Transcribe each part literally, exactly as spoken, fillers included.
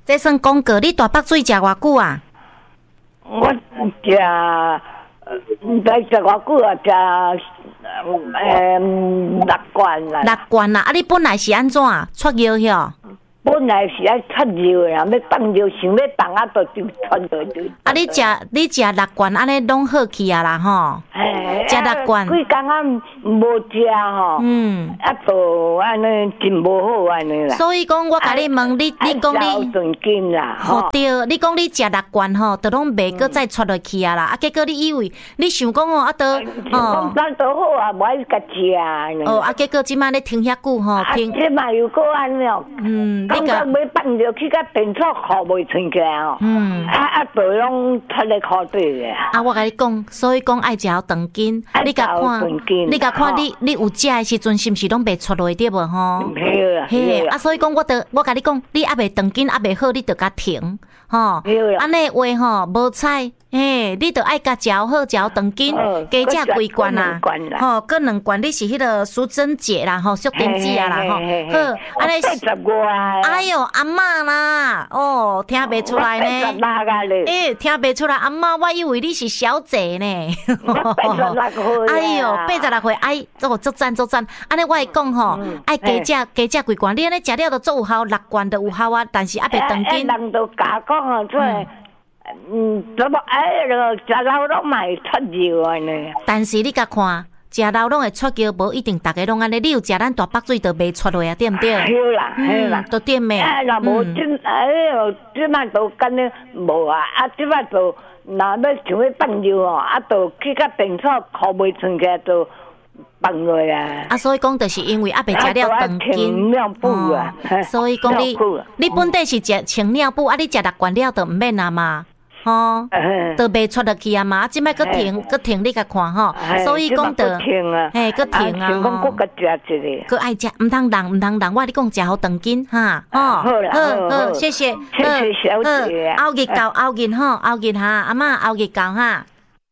这算讲过，你大北水食偌久啊？ 我食唔知食偌久啊？食诶六罐啦。 六罐啦！啊，你本来是安怎出药哟？ 本来是爱出药啦，要放药，想要放啊，就就出落去。 啊，你食你食六罐，安尼拢好去啊啦吼。食六罐。 几工啊无食吼。嗯。啊，就安尼真无好安尼啦。 所以讲，我甲你问你，你讲你。 顿金啦。 吼对，你讲你食六罐吼，都拢袂搁再出落去啊啦。啊，结果你以为你想讲哦，啊都哦。咱都好啊，无爱甲食。 哦，啊，结果即摆咧停遐久吼， 停。即摆又搁安尼哦。嗯。感觉要放着去甲电掣靠袂存起来哦。嗯。啊啊，都拢出咧靠底个。 啊，我甲你讲，所以讲爱食长筋。你甲看，你甲看你你有食的时阵，是毋是拢袂出来对无吼？嘿，啊，所以讲我得我甲你讲，你还袂长筋，还袂好，你得甲停，吼。安尼话吼无彩。嘿，你着爱甲嚼好嚼长筋，加食几罐啊？吼，各两罐，你是迄个苏珍姐啦，吼，苏丁子啊啦，吼，好，安尼。哎哟，阿嬷啦，哦，听袂出来呢。诶，听袂出来，阿嬷，我以为你是小姐呢。哎哟，八十六岁，哎，做足赞足赞。安尼我会讲吼，爱加食加食几罐，你安尼食了就足有效，六罐就有效啊，但是还袂长筋。 人都假讲啊，出来。嗯，怎么哎，个食老拢会出药安尼。 但是你甲看，食老拢会出药，无一定大家拢安尼。你有食咱大北水，就袂出来啊，对毋对？ 对啦，对啦， 都对咩？ 哎，若无即哎哟，即摆都干呢无啊，啊，即摆就若要想要放药哦，啊，就去甲电掣靠袂存起来就。放落啊！ 啊，所以讲，就是因为还袂食了长筋，所以讲你你本地是食清尿布，啊，你食六罐了就毋免啊嘛，吼，都袂出落去啊嘛，即摆搁停搁停，你甲看吼，所以讲就嘿搁停啊， 讲搁搁食一个， 搁爱食，毋通人毋通人，我你讲食好长筋哈，吼，好好，谢谢， 谢谢小姐， 后日到后日吼，后日哈，阿嬷后日到哈。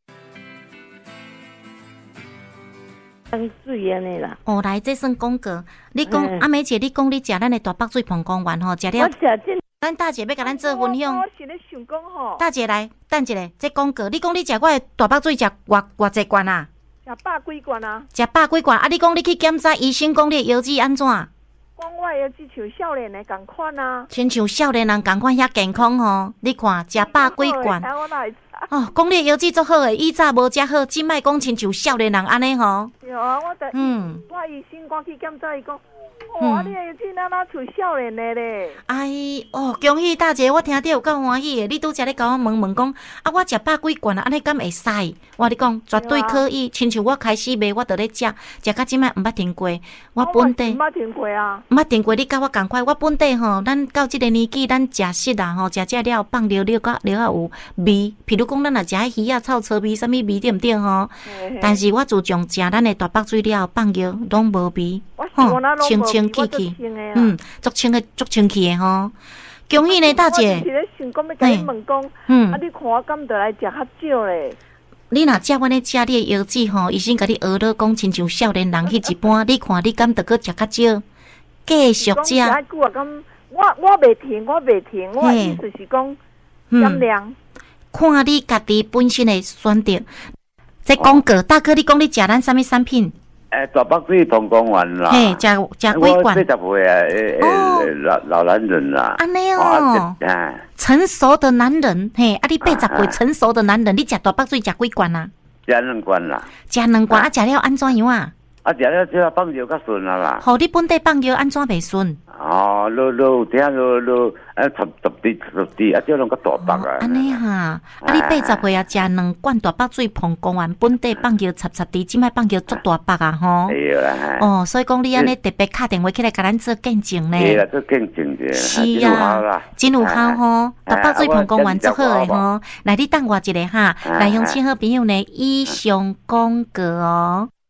水安尼啦。 哦，来，这算广告。你讲阿梅姐，你讲你食咱的大北水膀胱丸吼，食了。 我食真。 咱大姐要甲咱做分享。 我是咧想讲吼。 大姐来，等一下，这广告。你讲你食我的大北水食偌偌济罐啊？ 食百几罐啊？ 食百几罐啊？你讲你去检查，医生讲你的腰子安怎？ 讲我的腰子像少年的共款啊。 亲像少年人共款遐健康吼，你看食百几罐。哦，讲你腰子足好诶，以早无遮好，即摆讲亲像少年人安尼吼。 对啊，我得，嗯，我医生赶去检查，伊讲，哇，你诶腰子哪哪像少年诶咧？ 哎，哦，恭喜大姐，我听到有够欢喜诶。你拄则咧甲我问问讲，啊，我食百几罐啊，安尼敢会使？我你讲绝对可以，亲像我开始卖，我就咧食，食到即摆毋捌停过。我本地毋捌停过啊， 毋捌停过，你甲我共款。我本地吼，咱到即个年纪，咱食食啊吼，食食了放了了个了有味，譬如讲咱若食迄鱼啊、臭臭味，啥物味对毋对吼？但是我自从食咱的大北水了放药，拢无味，吼，清清气气，嗯，足清的足清气的吼。恭喜你大姐！ 我是咧想讲要甲你问讲，嗯，啊，你看我敢得来食较少咧？ 你若食阮咧食你的腰子吼，医生甲你学了讲，亲像少年人迄一般，你看你敢得搁食较少？继续食。 我我袂停，我袂停，我意思是讲减量。 看你家己本身的选择。在广告，大哥，你讲你食咱啥物产品？ 诶，大北水膀胱丸啦。 嘿，食食几罐？ 我四十岁啊，诶诶，老老男人啦。 安尼哦，成熟的男人，嘿，啊，你八十岁成熟的男人，你食大北水食几罐啊？ 食两罐啦。 食两罐啊？食了安怎样啊？ 啊，食了只放药较顺啊啦。 好，你本地放药安怎袂顺？ 哦，落落听落落，啊，十十滴十滴，啊，即拢较大北啊。 安尼哈，啊，你八十岁啊，食两罐大北水膀胱丸，本地放药十十滴，即摆放药足大北啊，吼。 对啦。 哦，所以讲你安尼特别打电话起来，甲咱做见证呢。 对啦，做见证者。 是啊，真有效吼，大北水膀胱丸足好诶吼。来，你等我一下哈，来，乡亲好朋友呢，以上广告哦。